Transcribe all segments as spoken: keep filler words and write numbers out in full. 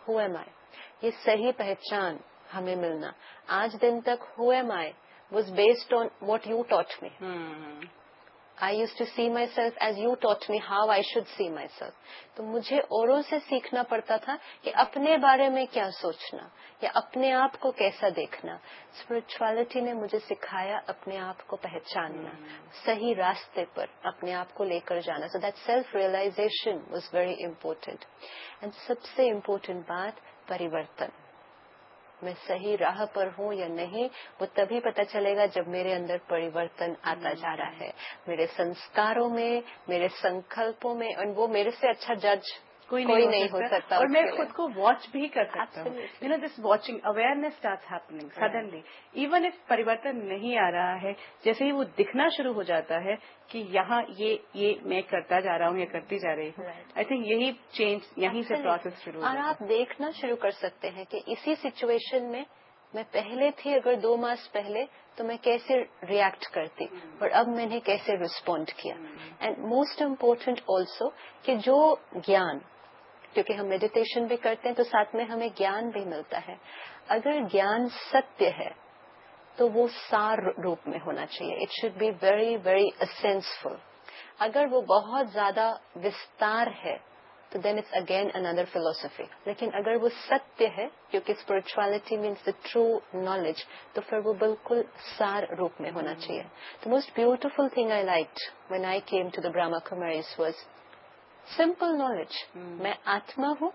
Who am आई, ये सही पहचान हमें मिलना। आज दिन तक who am I was based on what you taught me. hmm. I used to see myself as you taught me how I should see myself. तो मुझे औरों से सीखना पड़ता था कि अपने बारे में क्या सोचना या अपने आप को कैसा देखना। स्पिरिचुअलिटी ने मुझे सिखाया अपने आप को पहचानना, hmm. सही रास्ते पर अपने आप को लेकर जाना। So that self realization was very important. And सबसे important बात परिवर्तन। मैं सही राह पर हूँ या नहीं, वो तभी पता चलेगा जब मेरे अंदर परिवर्तन आता जा रहा है, मेरे संस्कारों में, मेरे संकल्पों में। और वो मेरे से अच्छा जज कोई, कोई नहीं हो सकता। और मैं खुद को वॉच भी कर सकता हूँ। You know this watching awareness starts happening suddenly, even if परिवर्तन नहीं आ रहा है, जैसे ही वो दिखना शुरू हो जाता है कि यहाँ ये ये मैं करता जा रहा हूँ या करती जा रही हूँ। आई थिंक यही चेंज यहीं से प्रोसेस शुरू हो और आप देखना शुरू कर सकते हैं कि इसी सिचुएशन में मैं पहले थी, अगर दो मास पहले, तो मैं कैसे रिएक्ट करती और अब मैंने कैसे रिस्पॉन्ड किया। एंड मोस्ट इम्पोर्टेंट ऑल्सो कि जो ज्ञान, क्योंकि हम मेडिटेशन भी करते हैं तो साथ में हमें ज्ञान भी मिलता है, अगर ज्ञान सत्य है तो वो सार रूप में होना चाहिए। It should be very very एसेंसफुल। अगर वो बहुत ज्यादा विस्तार है तो then it's again another philosophy. लेकिन अगर वो सत्य है, क्योंकि spirituality means the true knowledge, तो फिर वो बिल्कुल सार रूप में होना चाहिए। The most beautiful thing I liked when I came to the Brahma Kumaris was simple knowledge. मैं आत्मा हूँ,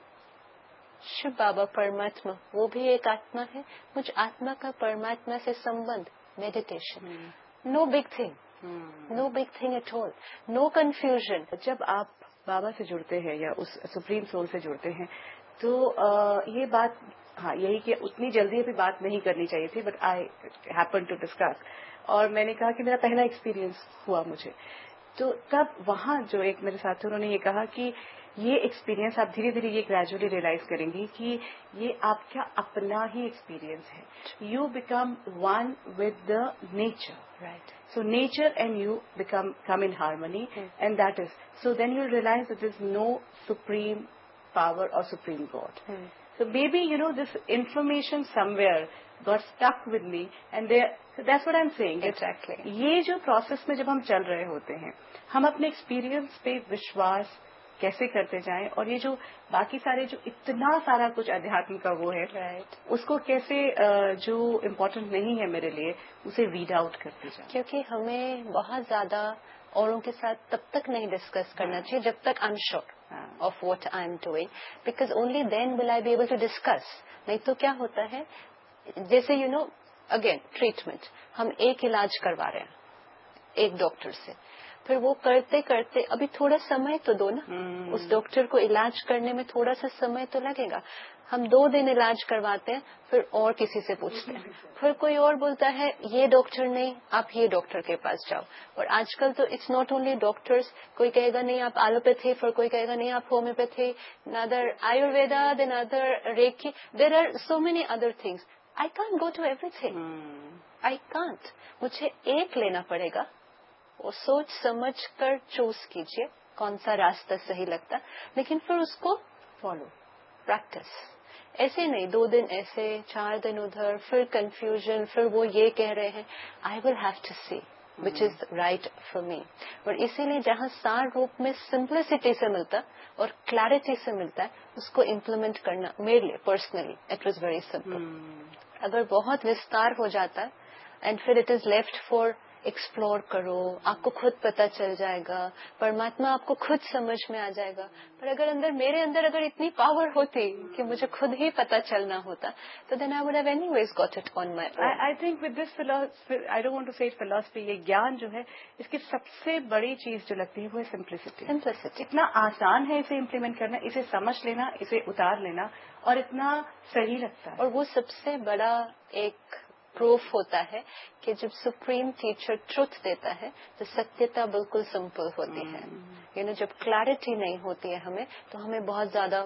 शिव बाबा परमात्मा, वो भी एक आत्मा है, मुझ आत्मा का परमात्मा से संबंध, meditation, no big thing, no big thing at all, no confusion. जब आप बाबा से जुड़ते हैं या उस सुप्रीम सोल से जुड़ते हैं तो आ, ये बात, हाँ, यही कि उतनी जल्दी अभी बात नहीं करनी चाहिए थी, but I happen to discuss, और मैंने कहा कि मेरा पहला एक्सपीरियंस हुआ मुझे, तो तब वहाँ जो एक मेरे साथी उन्होंने ये कहा कि ये एक्सपीरियंस आप धीरे धीरे ये ग्रेजुअली रियलाइज करेंगी कि ये आपका अपना ही एक्सपीरियंस है। You become one with the nature, right? So nature and you become come in harmony, mm. and that is so. Then you'll realize that there's no supreme power or supreme God. Mm. So maybe you know this information somewhere got stuck with me, and there. So that's what I'm saying. Exactly. ये जो process में जब हम चल रहे होते हैं, हम अपने experience पे विश्वास कैसे करते जाएं, और ये जो बाकी सारे जो इतना सारा कुछ अध्यात्म का वो है, right. उसको कैसे जो इम्पोर्टेंट नहीं है मेरे लिए उसे वीड आउट करते जाएं। क्योंकि हमें बहुत ज्यादा औरों के साथ तब तक नहीं डिस्कस करना हाँ. चाहिए जब तक I am sure of what I am doing, because only then will I be able to discuss. नहीं तो क्या होता है, जैसे यू नो अगेन ट्रीटमेंट, हम एक इलाज करवा रहे हैं एक डॉक्टर से, फिर वो करते करते अभी थोड़ा समय तो दो ना, hmm. उस डॉक्टर को इलाज करने में थोड़ा सा समय तो लगेगा। हम दो दिन इलाज करवाते हैं, फिर और किसी से पूछते हैं, फिर कोई और बोलता है ये डॉक्टर नहीं, आप ये डॉक्टर के पास जाओ। और आजकल तो इट्स नॉट ओनली डॉक्टर्स, कोई कहेगा नहीं आप एलोपैथी, फिर कोई कहेगा नहीं आप homeopathy, other Ayurveda, then other recce, there are so many other things. I can't go to everything, I can't. मुझे एक लेना पड़ेगा, वो सोच समझ कर चूज कीजिए कौन सा रास्ता सही लगता, लेकिन फिर उसको फॉलो, प्रैक्टिस। ऐसे नहीं दो दिन ऐसे, चार दिन उधर, फिर कंफ्यूजन, फिर वो ये कह रहे हैं। I will have to C which is right for me. और इसीलिए जहाँ सार रूप में सिंप्लिसिटी से मिलता और क्लैरिटी से मिलता है, उसको इम्प्लीमेंट करना मेरे लिए personally it was very simple. अगर बहुत विस्तार हो जाता है एंड फिर it is left for explore करो, आपको खुद पता चल जाएगा, परमात्मा आपको खुद समझ में आ जाएगा। पर अगर अंदर मेरे अंदर अगर इतनी पावर होती कि मुझे खुद ही पता चलना होता, तो then I would have anyways got it on my own. I think with this philosophy, I don't want to से फिलॉसफी, ये ज्ञान जो है, इसकी सबसे बड़ी चीज जो लगती है वो है सिंप्लिसिटी। सिंप्लिसिटी इतना आसान है इसे इम्प्लीमेंट करना, इसे समझ लेना, इसे उतार लेना, और इतना सही लगता है। और वो सबसे बड़ा एक प्रूफ होता है कि जब सुप्रीम टीचर ट्रुथ देता है तो सत्यता बिल्कुल सिंपल होती है। यू नो जब क्लैरिटी नहीं होती है हमें, तो हमें बहुत ज्यादा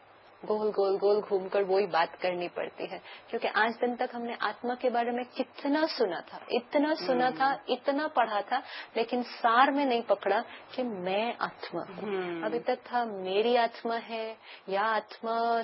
गोल गोल गोल घूमकर वही बात करनी पड़ती है। क्योंकि आज दिन तक हमने आत्मा के बारे में कितना सुना था, इतना सुना था, इतना पढ़ा था, लेकिन सार में नहीं पकड़ा कि मैं आत्मा हूँ। अभी तक था मेरी आत्मा है, या आत्मा